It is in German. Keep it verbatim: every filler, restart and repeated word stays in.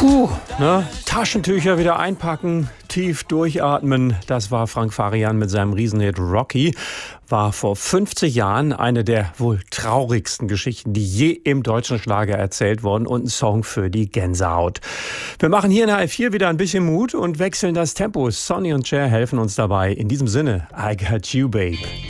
Puh, ne? Taschentücher wieder einpacken, tief durchatmen. Das war Frank Farian mit seinem Riesenhit Rocky. War vor fünfzig Jahren eine der wohl traurigsten Geschichten, die je im deutschen Schlager erzählt wurden, und ein Song für die Gänsehaut. Wir machen hier in H F vier wieder ein bisschen Mut und wechseln das Tempo. Sonny und Cher helfen uns dabei. In diesem Sinne, I got you, babe.